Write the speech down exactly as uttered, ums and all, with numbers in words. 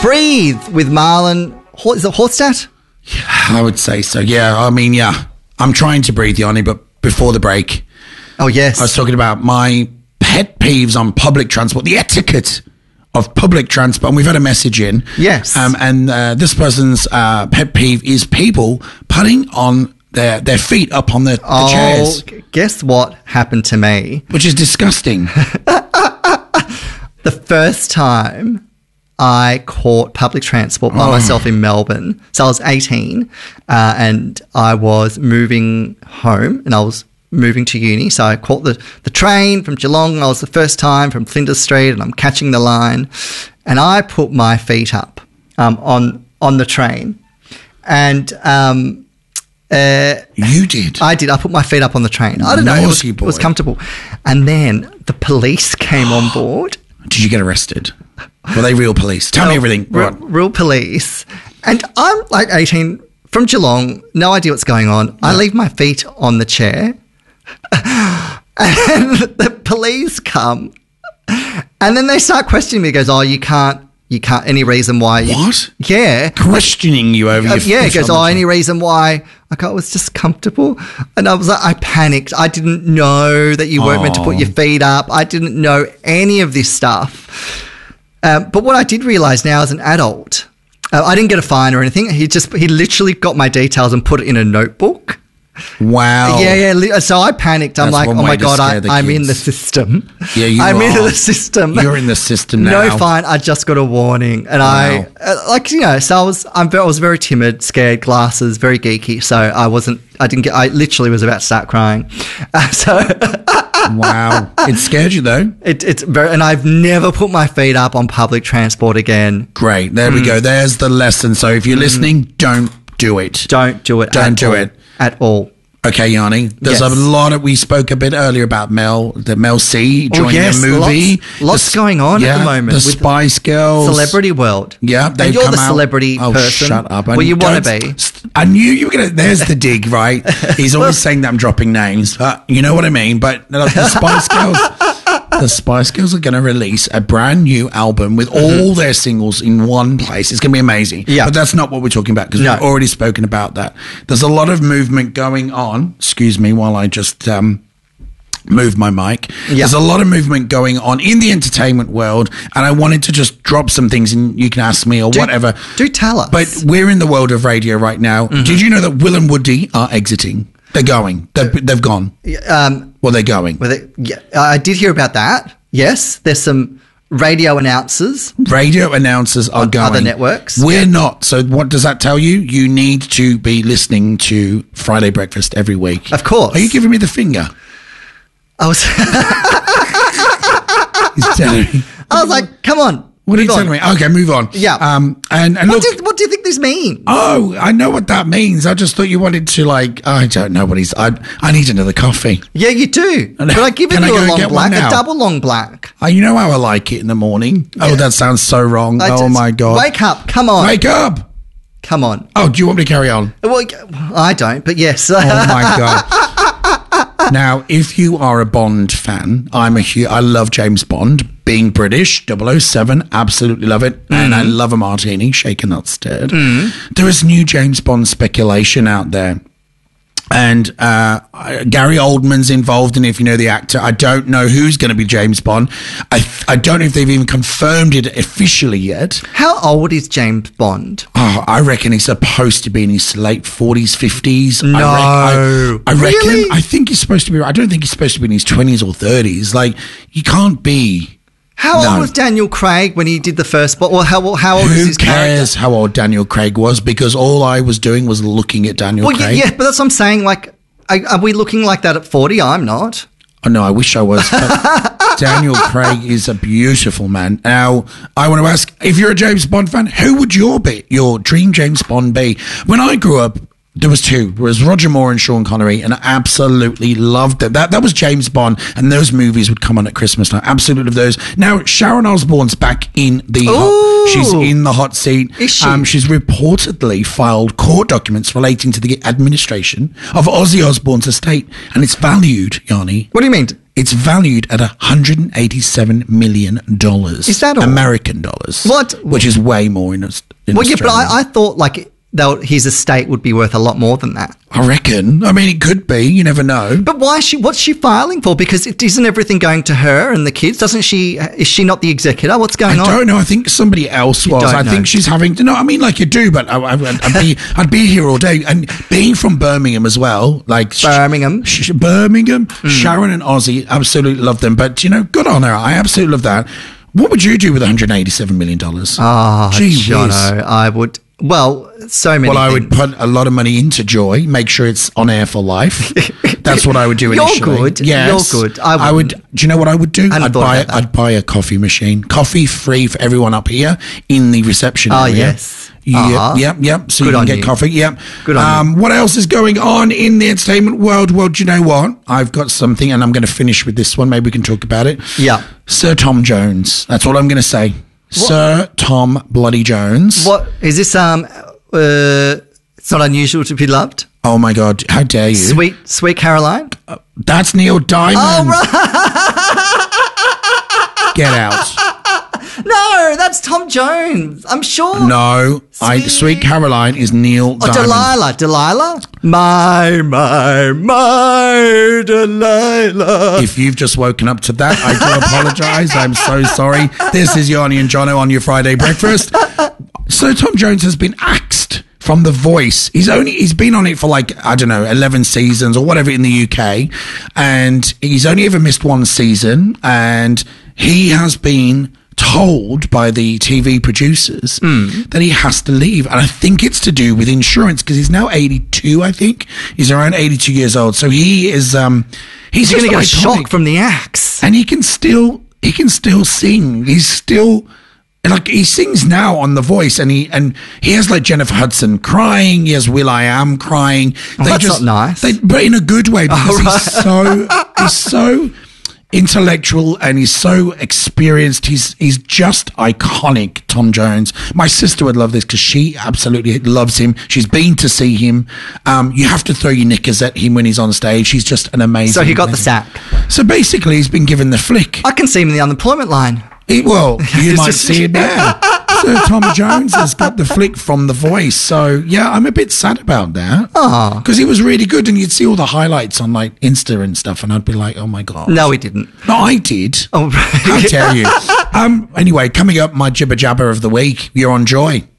Breathe with Marlon. Is it Horstad? I would say so. Yeah, I mean, yeah. I'm trying to breathe, Yanni, but before the break, oh yes, I was talking about my pet peeves on public transport, the etiquette of public transport, and we've had a message in. Yes, um, and uh, this person's uh, pet peeve is people putting on their their feet up on the, the oh, chairs. Guess what happened to me? Which is disgusting. The first time I caught public transport by oh. myself in Melbourne. So I was eighteen uh, and I was moving home and I was moving to uni. So I caught the, the train from Geelong. I was the first time from Flinders Street and I'm catching the line. And I put my feet up um, on on the train. And um, uh, you did? I did. I put my feet up on the train. I don't know. It was, it was comfortable. And then the police came on board. Did you get arrested? Were they real police? Tell no, me everything. Real, real police. And I'm like eighteen, from Geelong, no idea what's going on. Yeah. I leave my feet on the chair and the police come and then they start questioning me. He goes, oh, you can't, you can't, any reason why. You, what? Yeah. Questioning you over uh, your Yeah, he goes, oh, chair. any reason why? I go, it was just comfortable. And I was like, I panicked. I didn't know that you weren't oh. meant to put your feet up. I didn't know any of this stuff. Um, but what I did realise now as an adult, uh, I didn't get a fine or anything. He just, he literally got my details and put it in a notebook. Wow. Yeah, yeah. Li- so I panicked. I'm That's like, oh my God, I, I'm kids. in the system. Yeah, you I'm are. in the system. You're in the system now. No fine. I just got a warning. And wow. I, uh, like, you know, so I was, I'm, I was very timid, scared, glasses, very geeky. So I wasn't, I didn't get, I literally was about to start crying. Uh, so. Wow. It scared you though? It, it's very, and I've never put my feet up on public transport again. Great. There mm. we go. There's the lesson. So if you're mm. listening, don't do it. Don't do it. Don't do all, it. At all. Okay, Yanni. There's yes. a lot of, we spoke a bit earlier about Mel, the Mel C joining oh, yes. a movie. Lots, lots the, going on yeah, at the moment. The with Spice Girls. Celebrity world. Yeah. They've and you're come the out. celebrity oh, person. shut up. Well, you want to be. I knew you were going to, there's the dig, right? He's always saying that I'm dropping names, but you know what I mean. But no, the Spice Girls, the Spice Girls are going to release a brand new album with mm-hmm. all their singles in one place. It's going to be amazing. Yeah. But that's not what we're talking about because no. we've already spoken about that. There's a lot of movement going on. Excuse me while I just um, move my mic. Yeah. There's a lot of movement going on in the entertainment world and I wanted to just drop some things and you can ask me or do, whatever. Do tell us. But we're in the world of radio right now. Mm-hmm. Did you know that Will and Woody are exiting? They're going. They've, they've gone. Um, well, they're going. Well, they, yeah, I did hear about that. Yes, there's some radio announcers. Radio announcers are on going. Other networks. We're yeah. not. So what does that tell you? You need to be listening to Friday Breakfast every week. Of course. Are you giving me the finger? I was... He's telling me. I was like, come on. What are you telling me? Okay, move on. Yeah. Um, and, and what, look, do, what do you think this means? Oh, I know what that means. I just thought you wanted to like, I don't know what he's, I I need another coffee. Yeah, you do. But I give you a long black, a double long black. Oh, you know how I like it in the morning? Yeah. Oh, that sounds so wrong. I oh just, my God. Wake up. Come on. Wake up. Come on. Oh, do you want me to carry on? Well, I don't, but yes. Oh my God. Now, if you are a Bond fan, I'm a huge, I love James Bond. Being British, double oh seven, absolutely love it. Mm. And I love a martini, shaken not stirred. Mm. There is new James Bond speculation out there. And uh, Gary Oldman's involved in it, if you know the actor. I don't know who's going to be James Bond. I I don't know if they've even confirmed it officially yet. How old is James Bond? Oh, I reckon he's supposed to be in his late forties, fifties. No. I, rec- I, I reckon. Really? I think he's supposed to be, I don't think he's supposed to be in his twenties or thirties. Like, you can't be... How no. old was Daniel Craig when he did the first Bond? Or how, how old Who is his character? Who cares how old Daniel Craig was? Because all I was doing was looking at Daniel well, Craig. Yeah, yeah, but that's what I'm saying. Like, are, are we looking like that at forty? I'm not. Oh, no, I wish I was. But Daniel Craig is a beautiful man. Now, I want to ask, if you're a James Bond fan, who would your be, your dream James Bond be? When I grew up, there was two. There was Roger Moore and Sean Connery, and I absolutely loved them. That that was James Bond, and those movies would come on at Christmas time. Absolutely love those. Now, Sharon Osbourne's back in the hot, she's in the hot seat. Is she? Um, she's reportedly filed court documents relating to the administration of Ozzy Osbourne's estate, and it's valued, Yanni. What do you mean? It's valued at one hundred eighty-seven million dollars. Is that all? American dollars? What? Which is way more in, Aus- in Well, yeah, Australia. but I, I thought like they'll- his estate would be worth a lot more than that. I reckon. I mean, it could be. You never know. But why is she? What's she filing for? Because it isn't everything going to her and the kids? Doesn't she? Is she not the executor? What's going I on? don't know. I think somebody else was. don't I know. think she's having to. No, I mean, like you do, but I, I, I'd be, I'd be here all day. And being from Birmingham as well, like sh- Birmingham. sh- Birmingham, Hmm. Sharon and Ozzy, absolutely love them. But you know, good on her. I absolutely love that. What would you do with one hundred eighty-seven million dollars? Oh, Gee whiz. Jono, I would. Well, so many. Well, I would things. put a lot of money into Joy, make sure it's on air for life. That's what I would do You're initially. good. Yes. You're good. I I would. wouldn't. Do you know what I would do? hadn't I'd thought buy. about that. I'd buy a coffee machine, coffee free for everyone up here in the reception Oh, area. yes. Yep, Uh-huh. yep, yep. So Good you can on get you. coffee. Yep. Good on um, What else is going on in the entertainment world? Well, do you know what? I've got something, and I'm going to finish with this one. Maybe we can talk about it. Yeah. Sir Tom Jones. That's all I'm going to say. Sir Tom Bloody Jones. What is this? Um, uh, it's not unusual to be loved. Oh my God! How dare you? Sweet, sweet Caroline. That's Neil Diamond. Oh, Get out. No, that's Tom Jones. I'm sure. No, I, Sweet- Sweet Caroline is Neil Oh, Diamond. Delilah. Delilah. My, my, my Delilah. If you've just woken up to that, I do apologise. I'm so sorry. This is Yanni and Jono on your Friday breakfast. So Tom Jones has been axed from The Voice. He's only he's been on it for like, I don't know, eleven seasons or whatever in the U K, and he's only ever missed one season, and he has been told by the T V producers that he has to leave, and I think it's to do with insurance because he's now eighty-two. I think he's around eighty-two years old, so he is um he's You're just going to get a iconic. shock from the axe. And he can still he can still sing. He's still like he sings now on The Voice, and he and he has like Jennifer Hudson crying. He has Will I Am crying. Oh, that's not nice. They, but in a good way because Oh, right. he's so he's so intellectual and he's so experienced. He's he's just iconic, Tom Jones. My sister would love this because she absolutely loves him. She's been to see him. Um, you have to throw your knickers at him when he's on stage. He's just an amazing. So he got the amazing- sack. So basically, he's been given the flick. I can see him in the unemployment line. He, well, you It's might just- see it now. So Tom Jones has got the flick from The Voice. So yeah, I'm a bit sad about that. Oh. Because he was really good, and you'd see all the highlights on like Insta and stuff, and I'd be like, oh my god. No, he didn't. No, I did. Oh, right. How dare you? Um. Anyway, coming up, my jibber jabber of the week. You're on Joy.